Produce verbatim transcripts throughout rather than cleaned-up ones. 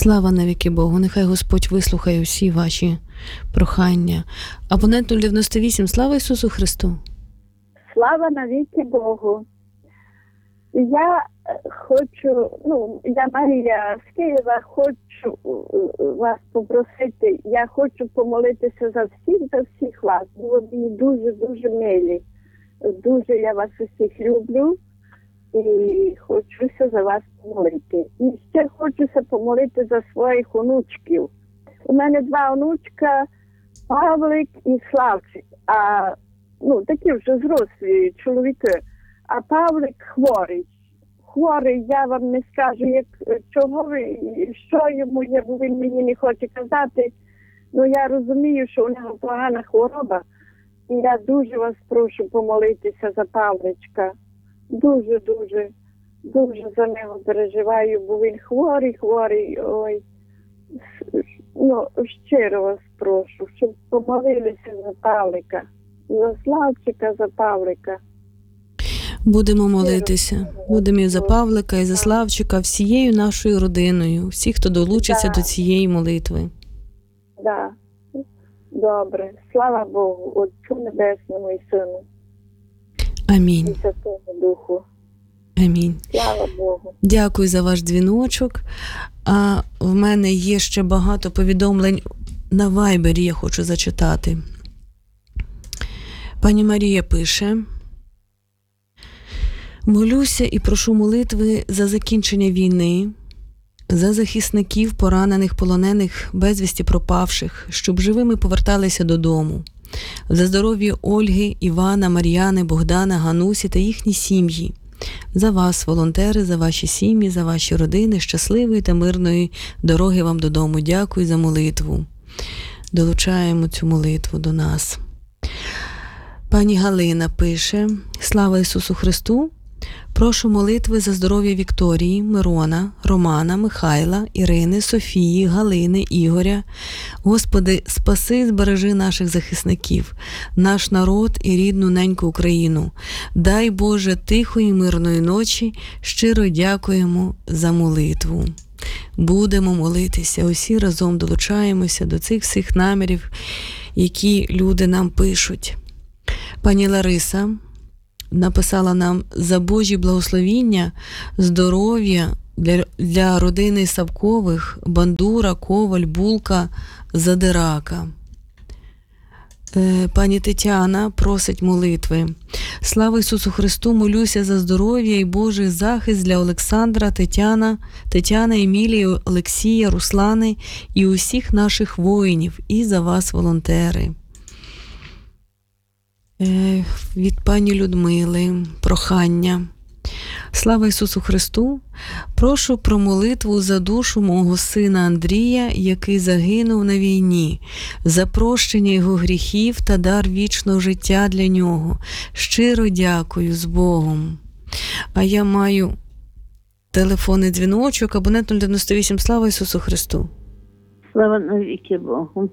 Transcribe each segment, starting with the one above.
Слава навіки Богу, нехай Господь вислухає усі ваші прохання. Абонент нуль дев'яносто вісім, слава Ісусу Христу! Слава навіки Богу! Я хочу, ну, я Марія з Києва, хочу вас попросити, я хочу помолитися за всіх, за всіх вас. Ви мені дуже-дуже милі. Дуже я вас усіх люблю і хочуся за вас помолити. І ще хочуся помолити за своїх онучків. У мене два онучка, Павлик і Славчик, а, ну, такі вже зрослі чоловіки. А Павлик хворий. Хворий, я вам не скажу, як, чого ви, що йому є, бо він мені не хоче казати. Ну, я розумію, що у нього погана хвороба. І я дуже вас прошу помолитися за Павличка. Дуже-дуже, дуже за нього переживаю, бо він хворий, хворий. Ой, ну, щиро вас прошу, щоб помолилися за Павлика. За Славчика, за Павлика. Будемо молитися. Будемо і за Павлика, і за Славчика, всією нашою родиною, всі, хто долучиться Да. до цієї молитви. Да. Добре. Слава Богу, Отцю Небесному і Сину, і Амінь. Святому Духу. Амінь. Слава Богу. Дякую за ваш дзвіночок. А в мене є ще багато повідомлень на Вайбері, я хочу зачитати. Пані Марія пише: молюся і прошу молитви за закінчення війни, за захисників, поранених, полонених, безвісті пропавших, щоб живими поверталися додому, за здоров'я Ольги, Івана, Мар'яни, Богдана, Ганусі та їхні сім'ї, за вас, волонтери, за ваші сім'ї, за ваші родини, щасливої та мирної дороги вам додому. Дякую за молитву. Долучаємо цю молитву до нас. Пані Галина пише: слава Ісусу Христу! Прошу молитви за здоров'я Вікторії, Мирона, Романа, Михайла, Ірини, Софії, Галини, Ігоря. Господи, спаси, збережи наших захисників, наш народ і рідну неньку Україну. Дай, Боже, тихої мирної ночі. Щиро дякуємо за молитву. Будемо молитися, усі разом долучаємося до цих всіх намірів, які люди нам пишуть. Пані Лариса написала нам за Божі благословіння, здоров'я для, для родини Савкових, Бандура, Коваль, Булка, Задирака. Пані Тетяна просить молитви. Слава Ісусу Христу, молюся за здоров'я і Божий захист для Олександра, Тетяна, Тетяна, Емілії, Олексія, Руслани і усіх наших воїнів, і за вас, волонтери. Від пані Людмили прохання. Слава Ісусу Христу! Прошу про молитву за душу мого сина Андрія, який загинув на війні, за прощення його гріхів та дар вічного життя для нього. Щиро дякую, з Богом. А я маю телефонний дзвіночок, абонент нуль дев'яносто вісім. Слава Ісусу Христу! Слава навіки Богу!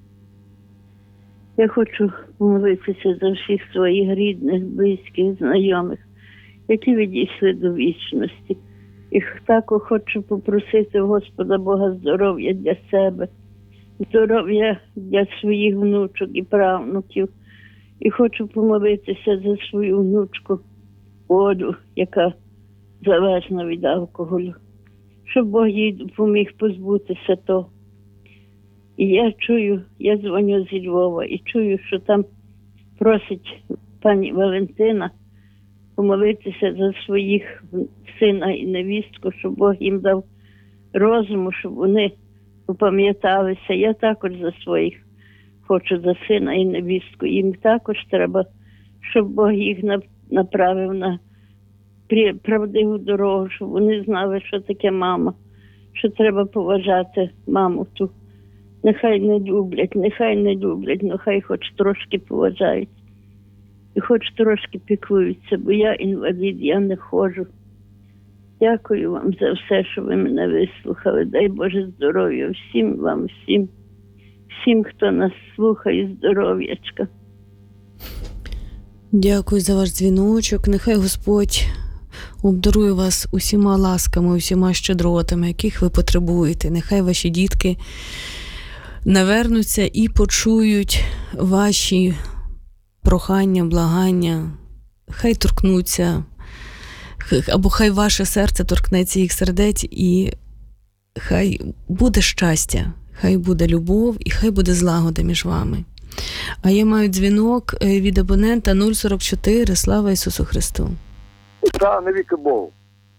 Я хочу помолитися за всіх своїх рідних, близьких, знайомих, які відійшли до вічності. І також хочу попросити Господа Бога здоров'я для себе, здоров'я для своїх внучок і правнуків. І хочу помолитися за свою внучку Олю, яка залежна від алкоголю, щоб Бог їй допоміг позбутися того. І я чую, я дзвоню зі Львова і чую, що там просить пані Валентина помолитися за своїх сина і невістку, щоб Бог їм дав розуму, щоб вони попам'яталися. Я також за своїх хочу, за сина і невістку. Їм також треба, щоб Бог їх направив на правдиву дорогу, щоб вони знали, що таке мама, що треба поважати маму ту. Нехай не люблять, нехай не люблять, нехай хоч трошки поважають. І хоч трошки піклуються, бо я інвалід, я не ходжу. Дякую вам за все, що ви мене вислухали. Дай Боже здоров'я всім вам, всім, всім, хто нас слухає, здоров'ячка. Дякую за ваш дзвіночок. Нехай Господь обдарує вас усіма ласками, усіма щедротами, яких ви потребуєте. Нехай ваші дітки навернуться і почують ваші прохання, благання, хай торкнуться, або хай ваше серце торкнеться їх сердець, і хай буде щастя, хай буде любов і хай буде злагода між вами. А я маю дзвінок від абонента нуль сорок чотири. Слава Ісусу Христу. Слава навіки Богу.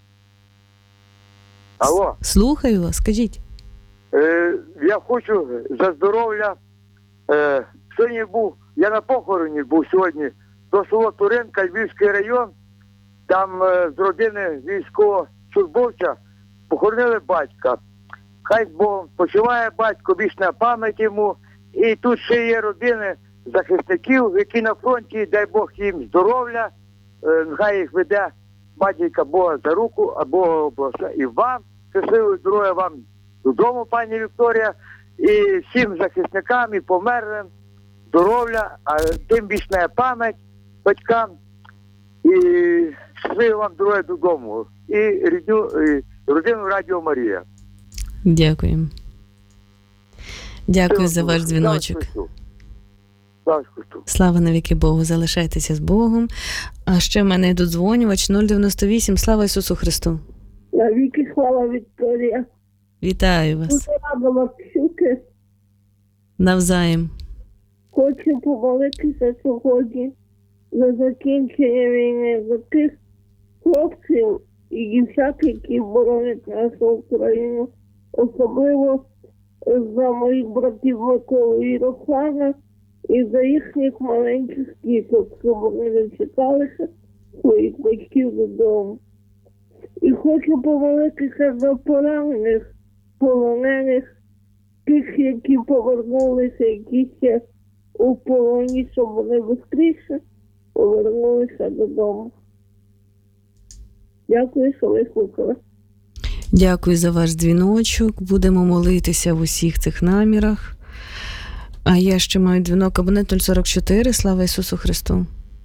Алло. Слухаю вас, скажіть. Е, я хочу за здоров'я. Е, сьогодні був, я на похороні був сьогодні, до село Туринка, Львівський район. Там е, з родини військовослужбовця похоронили батька. Хай з Богом почуває батько, вічна пам'ять йому. І тут ще є родини захисників, які на фронті, дай Бог їм здоров'я. Е, хай їх веде батька Бога за руку, а Бога благословить. І вам, щасливого здоров'я вам додому, пані Вікторія, і всім захисникам, і померлим здоров'я, а тим вічна пам'ять батькам, і щасливого вам здоров'я додому, і рідню, і родину Радіо Марія. Дякуємо. Дякую за ваш дзвіночок. Слава Христу. Слава навіки Богу, залишайтеся з Богом. А ще в мене додзвонювач нуль дев'яносто вісім. Слава Ісусу Христу. Навіки слава, Вікторія. Вітаю вас. Дуже рада вас чути. Навзаєм. Хочу помолитися сьогодні за закінчення війни, за тих хлопців і дівчат, які боронять нашу Україну. Особливо за моїх братів Миколу і Руслана, і за їхніх маленьких діток, щоб вони не чекалися своїх батьків додому. І хочу помолитися за поранених, полонених, тих, які повернулися, які ще у полоні, щоб вони швидше повернулися додому. Дякую, що ви слухали. Дякую за ваш дзвіночок. Будемо молитися в усіх цих намірах. А я ще маю дзвінок абонент нуль сорок чотири. Слава Ісусу Христу.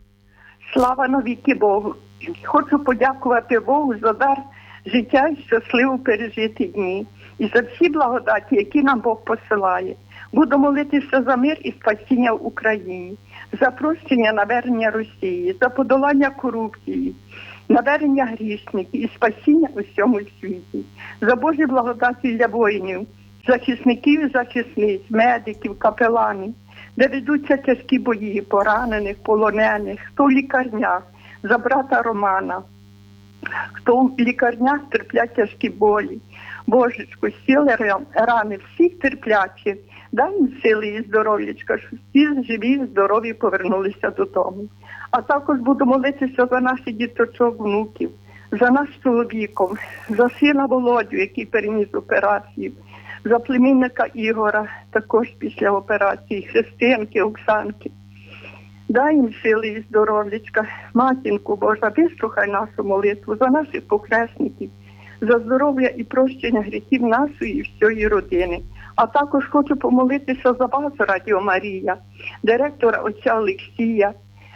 Слава навіки Богу. Хочу подякувати Богу за дар життя і щасливо пережити дні. І за всі благодаті, які нам Бог посилає. Буду молитися за мир і спасіння в Україні, за прощення навернення Росії, за подолання корупції, навернення грішників і спасіння у всьому світі, за Божі благодаті для воїнів, захисників і захисниць, медиків, капеланів, де ведуться тяжкі бої, поранених, полонених, хто в лікарнях, за брата Романа, хто в лікарнях терплять тяжкі болі. Божечко, сіли рани всіх терплячих, дай їм сили і здоров'ячка, щоб всі живі і здорові повернулися додому. А також буду молитися за наших діточок, внуків, за нас з чоловіком, за сина Володю, який переніс операцію, за племінника Ігора, також після операції, Христинки, Оксанки. Дай їм сили і здоров'ячка, матінку Божа, вислухай нашу молитву за наших похресників, за здоров'я і прощення гріхів нашої і всієї родини. А також хочу помолитися за вас, Радіо Марія, директора отця Олексія,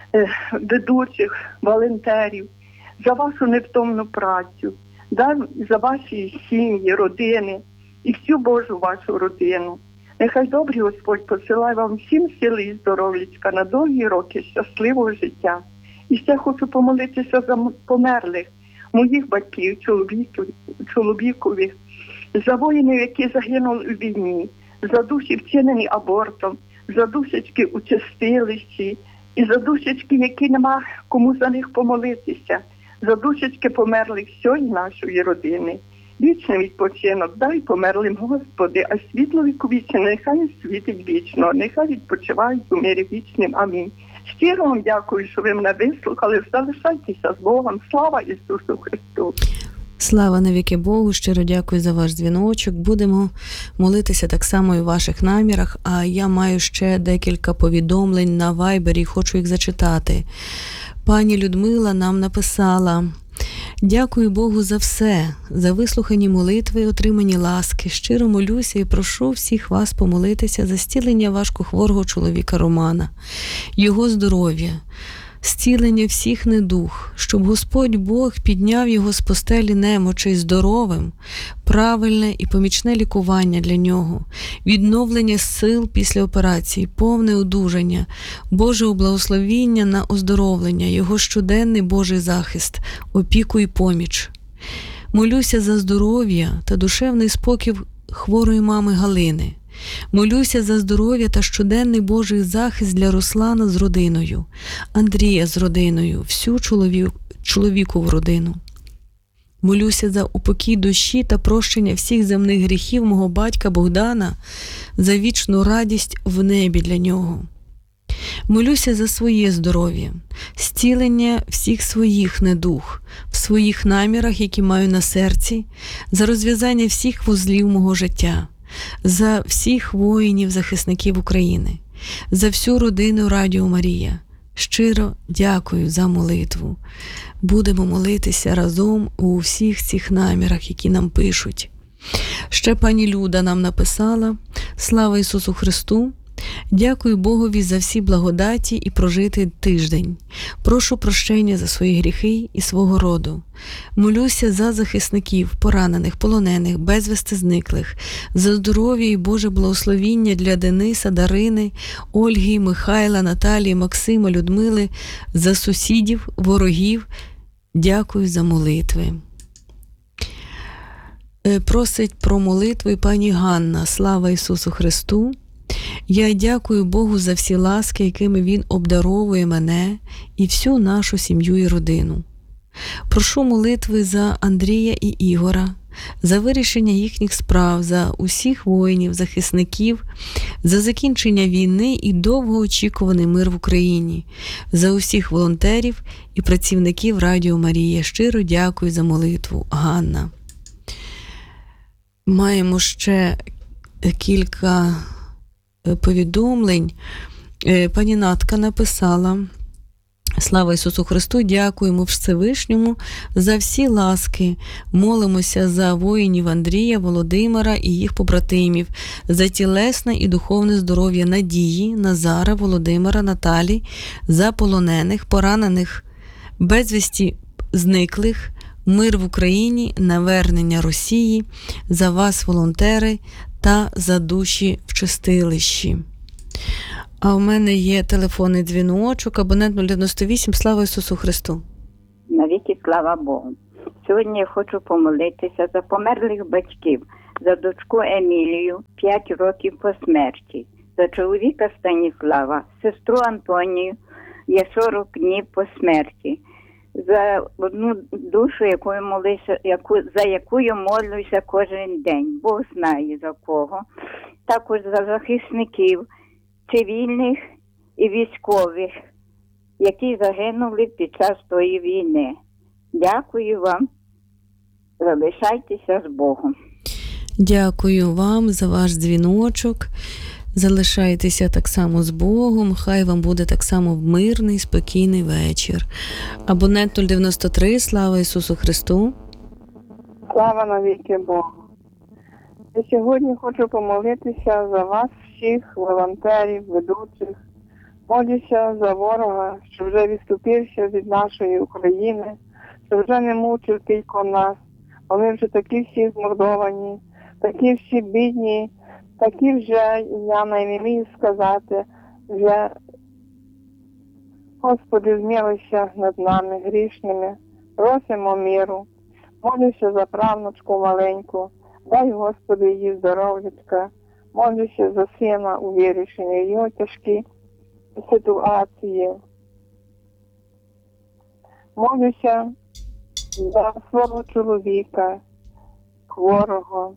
ведучих, волонтерів, за вашу невтомну працю, за ваші сім'ї, родини і всю Божу вашу родину. Нехай добрий Господь посилає вам всім сили і здоров'ячка на довгі роки щасливого життя. І ще хочу помолитися за померлих, моїх батьків, чоловіків, чоловікових, за воїнів, які загинули у війні, за душі вчинені абортом, за душечки у чистилищі, і за душечки, які нема кому за них помолитися, за душечки померлих всієї нашої родини. Вічний відпочинок дай померлим, Господи, а світло віковічне нехай світить вічно, нехай відпочивають у мирі вічним. Амінь. Щиро вам дякую, що ви мене вислухали. Залишайтеся з Богом. Слава Ісусу Христу. Слава навіки Богу, щиро дякую за ваш дзвіночок. Будемо молитися так само і в ваших намірах, а я маю ще декілька повідомлень на Вайбері, хочу їх зачитати. Пані Людмила нам написала: «Дякую Богу за все, за вислухані молитви і отримані ласки. Щиро молюся і прошу всіх вас помолитися за зцілення важкохворого чоловіка Романа, його здоров'я, зцілення всіх недуг, щоб Господь Бог підняв його з постелі немочей здоровим, правильне і помічне лікування для нього, відновлення сил після операції, повне одужання, Боже благословіння на оздоровлення, його щоденний Божий захист, опіку і поміч. Молюся за здоров'я та душевний спокій хворої мами Галини. Молюся за здоров'я та щоденний Божий захист для Руслана з родиною, Андрія з родиною, всю чоловік, чоловікову родину. Молюся за упокій душі та прощення всіх земних гріхів мого батька Богдана, за вічну радість в небі для нього. Молюся за своє здоров'я, зцілення всіх своїх недуг, в своїх намірах, які маю на серці, за розв'язання всіх вузлів мого життя, за всіх воїнів-захисників України, за всю родину Радіо Марія. Щиро дякую за молитву. Будемо молитися разом у всіх цих намірах, які нам пишуть. Ще пані Люда нам написала: «Слава Ісусу Христу! Дякую Богові за всі благодаті і прожитий тиждень. Прошу прощення за свої гріхи і свого роду. Молюся за захисників, поранених, полонених, безвісти зниклих, за здоров'я і Боже благословіння для Дениса, Дарини, Ольги, Михайла, Наталії, Максима, Людмили, за сусідів, ворогів. Дякую за молитви». Просить про молитви пані Ганна. «Слава Ісусу Христу! Я дякую Богу за всі ласки, якими Він обдаровує мене і всю нашу сім'ю і родину. Прошу молитви за Андрія і Ігора, за вирішення їхніх справ, за усіх воїнів, захисників, за закінчення війни і довгоочікуваний мир в Україні, за усіх волонтерів і працівників Радіо Марія. Щиро дякую за молитву. Ганна». Маємо ще кілька повідомлень. Пані Натка написала: «Слава Ісусу Христу! Дякуємо Всевишньому за всі ласки. Молимося за воїнів Андрія, Володимира і їх побратимів, за тілесне і духовне здоров'я Надії, Назара, Володимира, Наталі, за полонених, поранених, безвісті зниклих, мир в Україні, навернення Росії, за вас, волонтери, та за душі в чистилищі». А у мене є телефонний дзвіночок, абонент нуль дев'яносто вісім. Слава Ісусу Христу! Навіки слава Богу. Сьогодні я хочу помолитися за померлих батьків, за дочку Емілію, п'ять років по смерті, за чоловіка Станіслава, сестру Антонію, є сорок днів по смерті, за одну душу, яку я молюся, яку, за яку я молюся кожен день. Бог знає за кого. Також за захисників, цивільних і військових, які загинули під час тої війни. Дякую вам. Залишайтеся з Богом. Дякую вам за ваш дзвіночок. Залишайтеся так само з Богом. Хай вам буде так само мирний, спокійний вечір. Абонент нуль дев'яносто три. Слава Ісусу Христу! Слава навіки Богу! Я сьогодні хочу помолитися за вас всіх, волонтерів, ведучих. Молюся за ворога, що вже відступився від нашої України, що вже не мучив тільки нас. Вони вже такі всі змордовані, такі всі бідні, такі вже, я не вмію сказати, вже, Господи, змилуйся над нами грішними, просимо миру. Молюся за правнучку маленьку, дай, Господи, їй здоров'ячка. Молюся за сина у вирішенні його тяжкі ситуації. Молюся за свого чоловіка, хворого.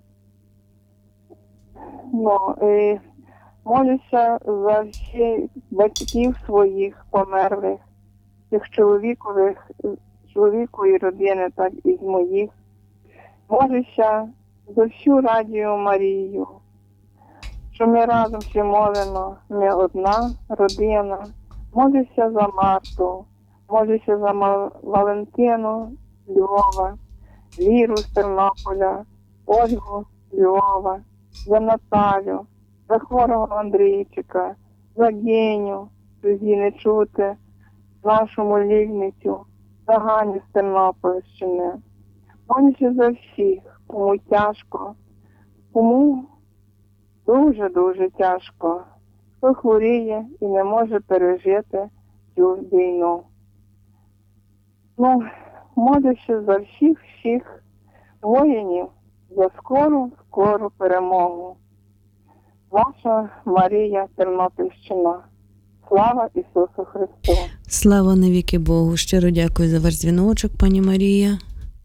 Ну, і молюся за всіх батьків своїх померлих, як чоловікових, чоловікової родини, так і з моїх. Молюся за всю Радіо Марію, що ми разом всі молимо, ми одна родина. Молюся за Марту, молюся за Валентину з Львова, Віру з Тернополя, Ольгу з Львова, за Наталю, за хворого Андрійчика, за Геню, що її не чути, нашу молільницю, за Ганю з Тернопільщини. Молюся за всіх, кому тяжко, кому дуже-дуже тяжко, хто хворіє і не може пережити цю війну. Ну, молюся за всіх-всіх воїнів, за скору-скору перемогу. Ваша Марія, Тернопільщина. Слава Ісусу Христу! Слава навіки Богу. Щиро дякую за ваш дзвіночок, пані Марія.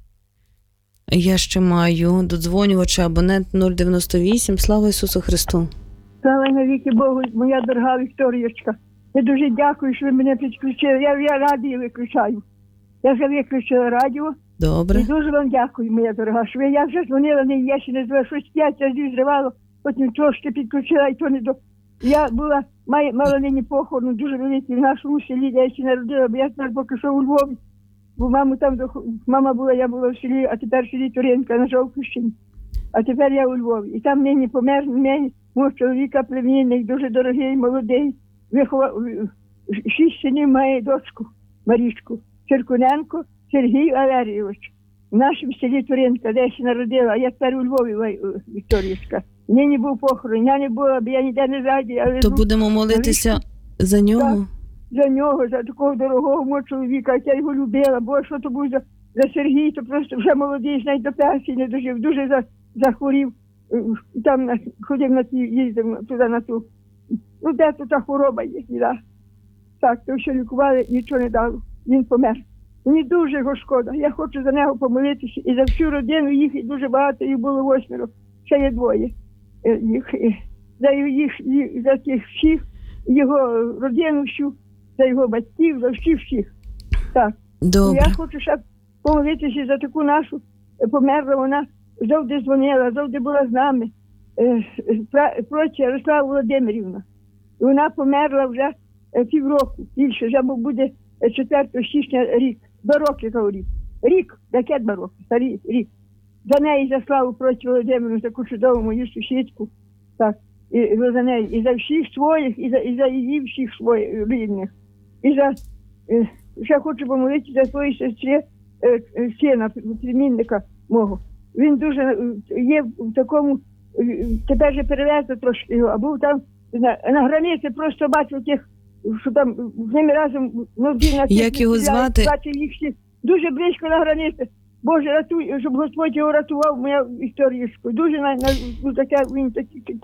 Я ще маю додзвонювача абонент нуль дев'яносто вісім. Слава Ісусу Христу! Слава навіки Богу, моя дорога Вікторієчка. Я дуже дякую, що ви мене підключили. Я, я радіо виключаю. Я вже виключила радіо. Добре. І дуже вам дякую, моя дорога, що ви, я вже дзвонила, не я ще не звела, щось п'ять разів зривало, потім трошки підключила, і то не до... Я була, має, мала нині похорон, дуже великий в нашому селі, де я ще народила, бо я знаю, поки що у Львові. Бо маму там, до... мама була, я була в селі, а тепер в селі Туренка на Жовківщині. А тепер я у Львові. І там нині помер мені, мого чоловіка, племінник, дуже дорогий, молодий. Виховав, шість синів має дочку, Марічку, Черкуненко Сергій Валерійович. В нашому селі Туренка, де я ще народила, а я тепер у Львові, Вікторіївська. Нині був похорон, я не була, бо я ніде не раді. Але То ну, будемо молитися за нього? за нього, за такого дорогого мого чоловіка, як я його любила, бо що то був за, за Сергій, то просто вже молодий, навіть до пенсії не дожив, дуже за, захворів, там на, ходив на ті, їздив туди на ту, ну де тут та хвороба є, да. Так, то що лікували, нічого не дало, він помер. Мені дуже його шкода, я хочу за нього помолитися, і за всю родину їх, і дуже багато, їх було восьмеро, ще є двоє їх, за їх, їх, за тих всіх, його родину всю, за його батьків, за всіх всіх. Так. Добре. Я хочу ще помолитися за таку нашу померла, вона завжди дзвонила, завжди була з нами. Проче Ярослава Володимирівна. І вона померла вже півроку, більше, вже буде четвертого січня рік. Два роки, говорить. Рік, яке два роки, старий рік. За неї за славу Проче Володимирівну, таку чудову мою сусідку. Так. І за неї, і за всіх своїх, і за, і за її всіх своїх рідних. І за, ще хочу помолитися за свої сестри, сина, племінника мого. Він дуже є в такому, тепер же перевезли трошки його, а був там на, на границі, просто бачив тих, що там з ними разом, ну, на як його звати? Бачив їх всіх дуже близько на границі. Боже, ратуй, щоб Господь його рятував, моя історія. Дуже на, на, ну, таке, він такий,